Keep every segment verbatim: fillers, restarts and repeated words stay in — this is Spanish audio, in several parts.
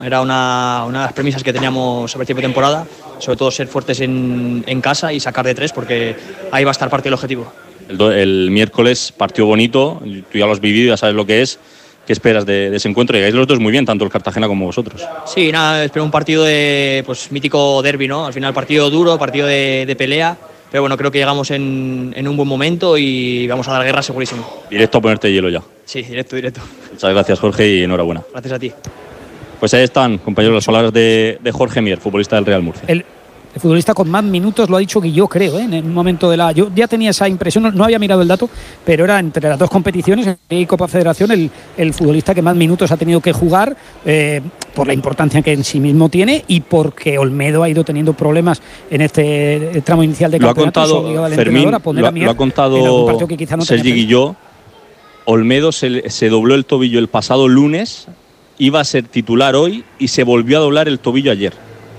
Era una, una de las premisas que teníamos a principio de temporada, sobre todo ser fuertes en, en casa y sacar de tres, porque ahí va a estar parte del objetivo. El, do, el miércoles partido bonito, tú ya lo has vivido, ya sabes lo que es. ¿Qué esperas de, de ese encuentro? Llegáis los dos muy bien, tanto el Cartagena como vosotros. Sí, nada, espero un partido de pues, mítico derbi, ¿no? Al final partido duro, partido de, de pelea, pero bueno, creo que llegamos en, en un buen momento y vamos a dar guerra segurísimo. Directo a ponerte hielo ya. Sí, directo, directo. Muchas gracias, Jorge, y enhorabuena. Gracias a ti. Pues ahí están, compañeros, las palabras de, de Jorge Mier, futbolista del Real Murcia. El, el futbolista con más minutos, lo ha dicho Guilló, creo, ¿eh? En un momento de la... Yo ya tenía esa impresión, no, no había mirado el dato, pero era entre las dos competiciones, en Copa Federación, el, el futbolista que más minutos ha tenido que jugar, eh, por la importancia que en sí mismo tiene y porque Olmedo ha ido teniendo problemas en este tramo inicial de lo campeonato. Ha contado, Fermín, a poner lo, a lo ha contado no Sergi Guilló. Olmedo se, se dobló el tobillo el pasado lunes, iba a ser titular hoy y se volvió a doblar el tobillo ayer.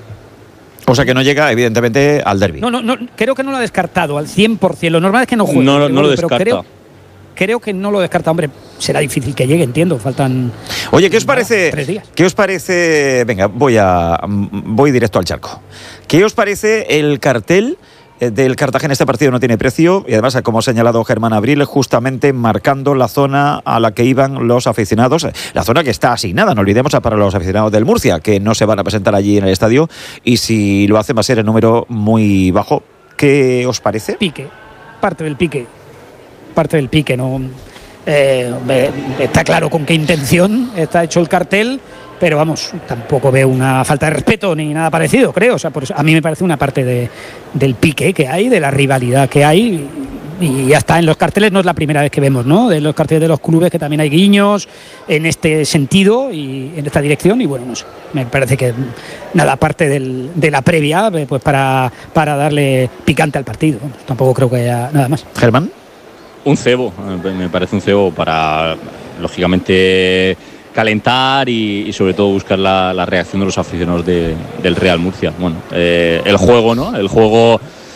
O sea que no llega, evidentemente, al derbi. No, no, no, creo que no lo ha descartado al cien por ciento. Lo normal es que no juegue. No, no, no lo descarta. Creo, creo que no lo descarta. Hombre, será difícil que llegue, entiendo. Faltan. Oye, ¿qué os parece? Tres días. ¿Qué os parece? Venga, voy a voy directo al charco. ¿Qué os parece el cartel del Cartagena? Este partido no tiene precio y además, como ha señalado Germán Abril, justamente marcando la zona a la que iban los aficionados, la zona que está asignada, no olvidemos, para los aficionados del Murcia, que no se van a presentar allí en el estadio y si lo hacen va a ser el número muy bajo. ¿Qué os parece? Pique, parte del pique, parte del pique, ¿no? Eh, está claro con qué intención está hecho el cartel, pero vamos, tampoco veo una falta de respeto ni nada parecido, creo. O sea, por eso, a mí me parece una parte de, del pique que hay, de la rivalidad que hay, y ya está. En los carteles no es la primera vez que vemos, ¿no? De los carteles de los clubes que también hay guiños en este sentido y en esta dirección, y bueno, no sé, me parece que nada, aparte del, de la previa, pues para, para darle picante al partido. Tampoco creo que haya nada más. Germán. Un cebo, me parece un cebo para, lógicamente, calentar y, y sobre todo buscar la, la reacción de los aficionados de, del Real Murcia. Bueno, eh, el juego, ¿no? El juego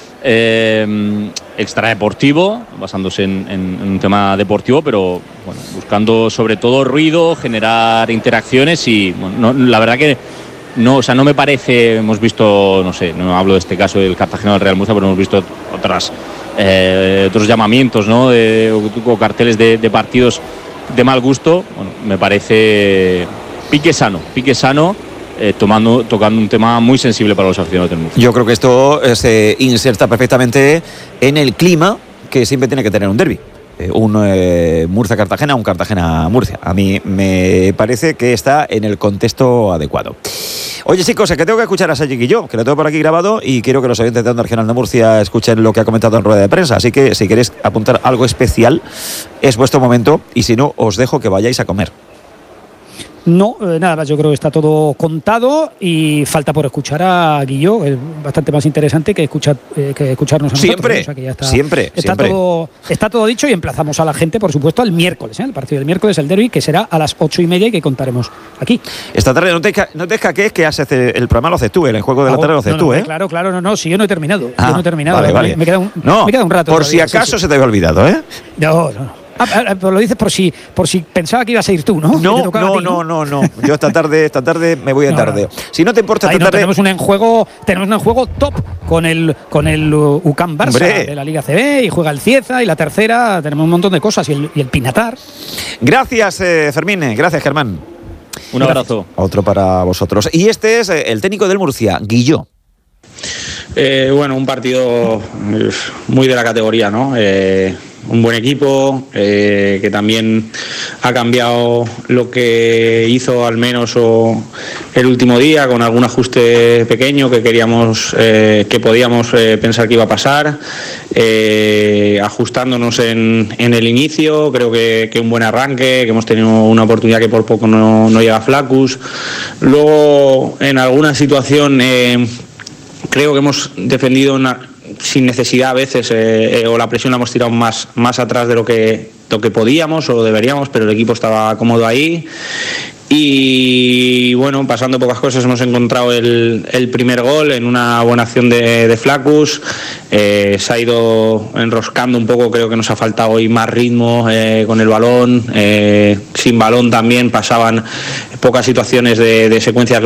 eh, extradeportivo, basándose en, en, en un tema deportivo, pero bueno, buscando sobre todo ruido, generar interacciones y bueno, no, la verdad que no, o sea, no me parece, hemos visto, no sé, no hablo de este caso del Cartagena del Real Murcia, pero hemos visto otras eh, otros llamamientos, ¿no? De, o, o carteles de, de partidos de mal gusto. Bueno, me parece pique sano, pique sano, eh, tomando, tocando un tema muy sensible para los aficionados del Murcia. Yo creo que esto se inserta perfectamente en el clima que siempre tiene que tener un derbi. Eh, un eh, Murcia-Cartagena, un Cartagena-Murcia. A mí me parece que está en el contexto adecuado. Oye, chicos, es que tengo que escuchar a Sergi Guilló, que lo tengo por aquí grabado y quiero que los oyentes de Onda Regional de Murcia escuchen lo que ha comentado en rueda de prensa. Así que si queréis apuntar algo especial, es vuestro momento y si no, os dejo que vayáis a comer. No, eh, nada más, yo creo que está todo contado y falta por escuchar a Guilló, es bastante más interesante que, escuchar, eh, que escucharnos a nosotros. Siempre, o sea que ya está, siempre, está siempre. Todo, está todo dicho y emplazamos a la gente, por supuesto, al miércoles, ¿eh? El partido del miércoles, el derbi, que será a las ocho y media y que contaremos aquí. Esta tarde no te, no te escaques, que haces el programa lo haces tú, el juego de la tarde lo haces no, tú, no, ¿eh? Claro, claro, no, no, si yo no he terminado, ah, yo no he terminado. Vale, vale. Me, me, queda un, no, me queda un rato. Por si todavía, acaso sí, sí. se te había olvidado, ¿eh? No, no, no. Ah, pues lo dices por si por si pensaba que ibas a ir tú, ¿no? No, no, ti, no, no, no, no. Yo esta tarde, esta tarde me voy de tarde. No, no. Si no te importa, esta Ahí no, tarde tenemos un enjuego, tenemos un enjuego top con el con el U C A M Barça Hombre. de la Liga C B y juega el Cieza y la tercera, tenemos un montón de cosas y el, y el Pinatar. Gracias, eh, Fermín, gracias, Germán. Un abrazo. Otro para vosotros. Y este es el técnico del Murcia, Guilló. Eh, bueno, un partido muy de la categoría, ¿no? Eh, un buen equipo eh, que también ha cambiado lo que hizo al menos o el último día con algún ajuste pequeño que queríamos eh, que podíamos eh, pensar que iba a pasar, eh, ajustándonos en, en el inicio. Creo que, que un buen arranque, que hemos tenido una oportunidad que por poco no, no llega a Flaccus. Luego en alguna situación eh, creo que hemos defendido una sin necesidad a veces eh, eh, o la presión la hemos tirado más, más atrás de lo que, lo que podíamos o deberíamos, pero el equipo estaba cómodo ahí Y bueno, pasando pocas cosas, hemos encontrado el, el primer gol en una buena acción de, de Flaccus. Eh, se ha ido enroscando un poco, creo que nos ha faltado hoy más ritmo eh, con el balón. Eh, sin balón también pasaban pocas situaciones de, de secuencias